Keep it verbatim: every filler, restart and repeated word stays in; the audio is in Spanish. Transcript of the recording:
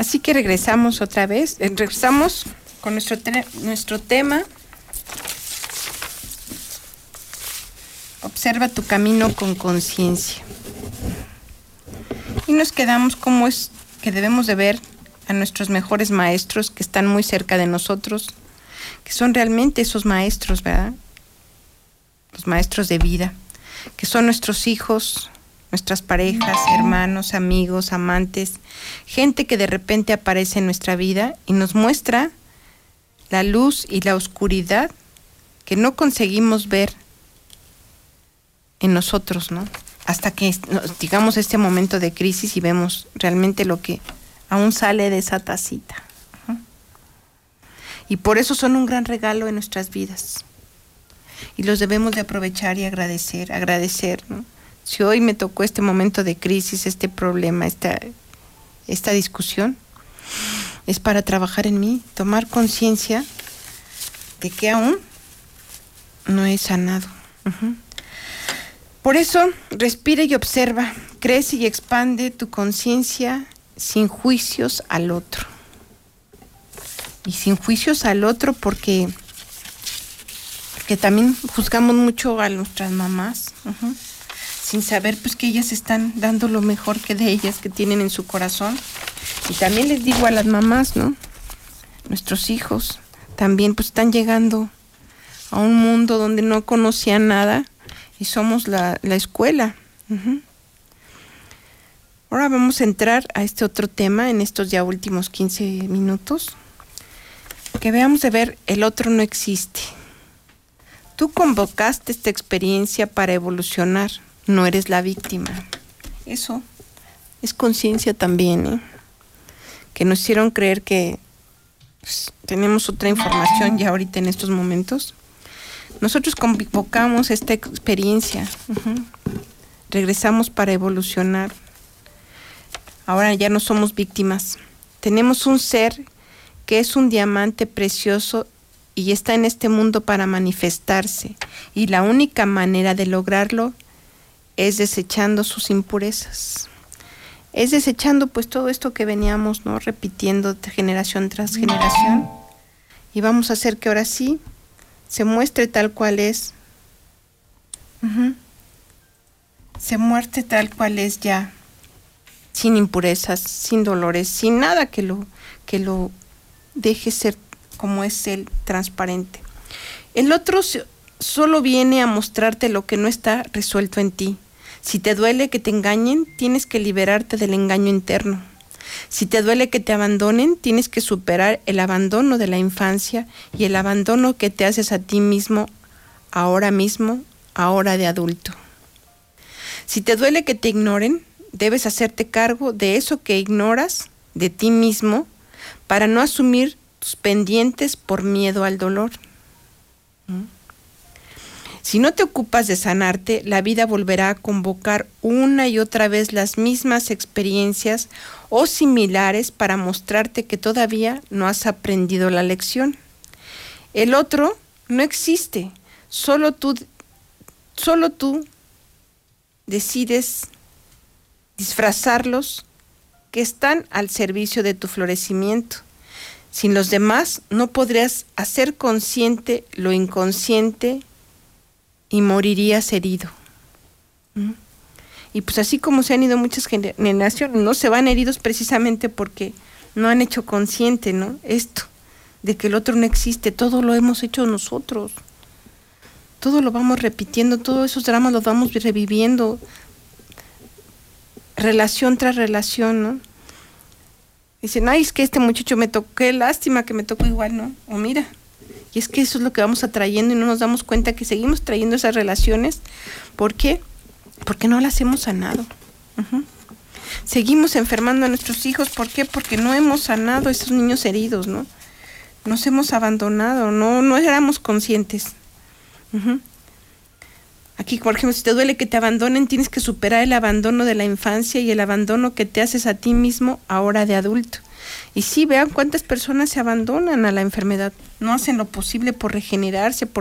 Así que regresamos otra vez, eh, regresamos con nuestro, te- nuestro tema. Observa tu camino con conciencia. Y nos quedamos como es que debemos de ver a nuestros mejores maestros que están muy cerca de nosotros, que son realmente esos maestros, ¿verdad? Los maestros de vida, que son nuestros hijos, nuestras parejas, hermanos, amigos, amantes, gente que de repente aparece en nuestra vida y nos muestra la luz y la oscuridad que no conseguimos ver en nosotros, ¿no? Hasta que digamos este momento de crisis y vemos realmente lo que aún sale de esa tacita. Uh-huh. Y por eso son un gran regalo en nuestras vidas. Y los debemos de aprovechar y agradecer, agradecer, ¿no? Si hoy me tocó este momento de crisis, este problema, esta, esta discusión, es para trabajar en mí, tomar conciencia de que aún no he sanado. Uh-huh. Por eso, respira y observa, crece y expande tu conciencia sin juicios al otro. Y sin juicios al otro porque, porque también juzgamos mucho a nuestras mamás, uh-huh, sin saber pues que ellas están dando lo mejor que de ellas, que tienen en su corazón. Y también les digo a las mamás, ¿no? Nuestros hijos también pues están llegando a un mundo donde no conocían nada. Y somos la, la escuela. Uh-huh. Ahora vamos a entrar a este otro tema en estos ya últimos quince minutos. Que veamos de ver, el otro no existe. Tú convocaste esta experiencia para evolucionar, no eres la víctima. Eso es conciencia también, ¿eh? Que nos hicieron creer que pues, tenemos otra información ya ahorita en estos momentos. Nosotros convocamos esta experiencia, uh-huh. Regresamos para evolucionar. Ahora ya no somos víctimas. Tenemos un ser que es un diamante precioso y está en este mundo para manifestarse. Y la única manera de lograrlo es desechando sus impurezas. Es desechando pues todo esto que veníamos, ¿no? repitiendo de generación tras generación. Y vamos a hacer que ahora sí se muestre tal cual es. Uh-huh. Se muestre tal cual es ya, sin impurezas, sin dolores, sin nada que lo, que lo deje ser como es él, transparente. El otro solo viene a mostrarte lo que no está resuelto en ti. Si te duele que te engañen, tienes que liberarte del engaño interno. Si te duele que te abandonen, tienes que superar el abandono de la infancia y el abandono que te haces a ti mismo ahora mismo, ahora de adulto. Si te duele que te ignoren, debes hacerte cargo de eso que ignoras de ti mismo para no asumir tus pendientes por miedo al dolor. ¿Mm? Si no te ocupas de sanarte, la vida volverá a convocar una y otra vez las mismas experiencias o similares para mostrarte que todavía no has aprendido la lección. El otro no existe, solo tú, solo tú decides disfrazarlos que están al servicio de tu florecimiento. Sin los demás no podrías hacer consciente lo inconsciente y morirías herido. ¿Mm? Y pues así como se han ido muchas generaciones, no se van heridos precisamente porque no han hecho consciente, ¿no? Esto, de que el otro no existe, todo lo hemos hecho nosotros. Todo lo vamos repitiendo, todos esos dramas los vamos reviviendo, relación tras relación, ¿no? Dicen, ay, es que este muchacho me tocó, qué lástima que me tocó igual, ¿no? O mira, y es que eso es lo que vamos atrayendo y no nos damos cuenta que seguimos trayendo esas relaciones. ¿Por qué? Porque no las hemos sanado. Uh-huh. Seguimos enfermando a nuestros hijos. ¿Por qué? Porque no hemos sanado a esos niños heridos, ¿no? Nos hemos abandonado, no, no éramos conscientes. Uh-huh. Aquí, por ejemplo, si te duele que te abandonen, tienes que superar el abandono de la infancia y el abandono que te haces a ti mismo ahora de adulto. Y sí, vean cuántas personas se abandonan a la enfermedad. No hacen lo posible por regenerarse, por